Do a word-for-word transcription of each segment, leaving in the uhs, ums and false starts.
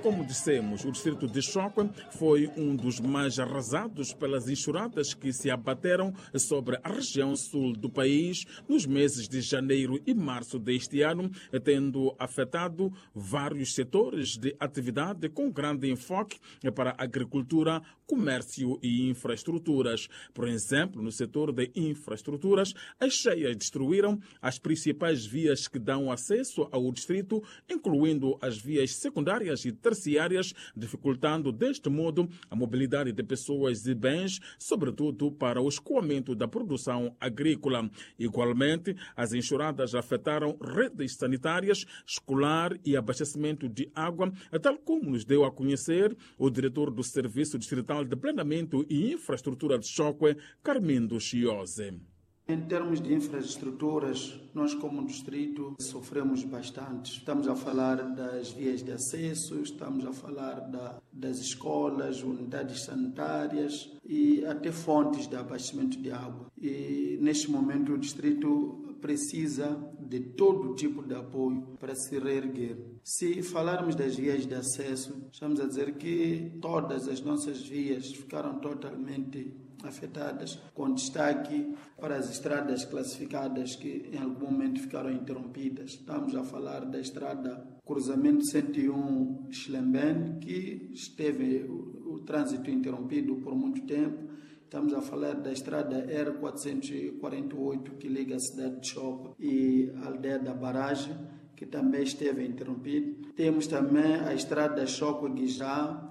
Como dissemos, o distrito de Chocwe foi um dos mais arrasados pelas enxurradas que se abateram sobre a região sul do país nos meses de janeiro e março deste ano, tendo afetado vários setores de atividade com grande enfoque para a agricultura, comércio e infraestruturas. Por exemplo, no setor de infraestruturas, as cheias destruíram as principais vias que dão acesso ao distrito, incluindo as vias secundárias e terciárias, dificultando deste modo a mobilidade de pessoas e bens, sobretudo para o escoamento da produção agrícola. Igualmente, as enxurradas afetaram redes sanitárias, escolar e abastecimento de água, tal como nos deu a conhecer o diretor do Serviço Distrital de Planeamento e Infraestrutura de Chocwe, Carmindo Chiose. Em termos de infraestruturas, nós como distrito sofremos bastante. Estamos a falar das vias de acesso, estamos a falar da, das escolas, unidades sanitárias e até fontes de abastecimento de água. E neste momento o distrito precisa de todo tipo de apoio para se reerguer. Se falarmos das vias de acesso, estamos a dizer que todas as nossas vias ficaram totalmente afetadas, com destaque para as estradas classificadas que em algum momento ficaram interrompidas. Estamos a falar da estrada Cruzamento cento e um Schlembeen, que esteve o, o trânsito interrompido por muito tempo. Estamos a falar da estrada R quatrocentos e quarenta e oito, que liga a cidade de Chocwe e a aldeia da Barragem, que também esteve interrompida. Temos também a estrada Chocwe-Guijá,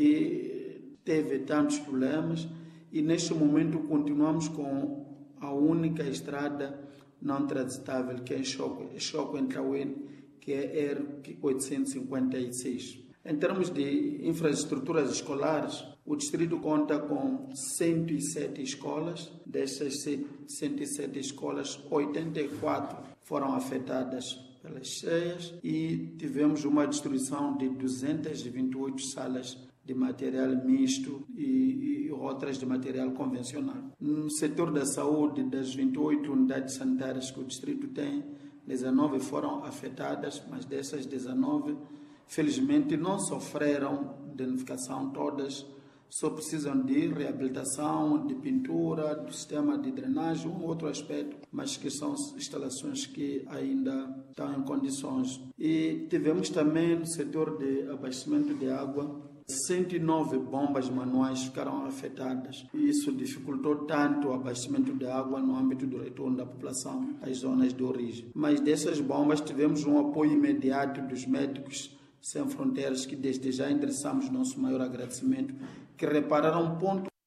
que teve tantos problemas. E neste momento continuamos com a única estrada não transitável, que é em Chocwe-Ntrawen, que é R oitocentos e cinquenta e seis. Em termos de infraestruturas escolares, o distrito conta com cento e sete escolas. Dessas cento e sete escolas, oitenta e quatro foram afetadas pelas cheias e tivemos uma destruição de duzentas e vinte e oito salas de material misto e, e outras de material convencional. No setor da saúde, das vinte e oito unidades sanitárias que o distrito tem, dezenove foram afetadas, mas dessas dezenove, felizmente, não sofreram danificação todas, só precisam de reabilitação, de pintura, do sistema de drenagem, um outro aspecto, mas que são instalações que ainda estão em condições. E tivemos também no setor de abastecimento de água, cento e nove bombas manuais ficaram afetadas. Isso dificultou tanto o abastecimento de água no âmbito do retorno da população às zonas de origem. Mas dessas bombas tivemos um apoio imediato dos Médicos Sem Fronteiras, que desde já endereçamos nosso maior agradecimento, que repararam ponto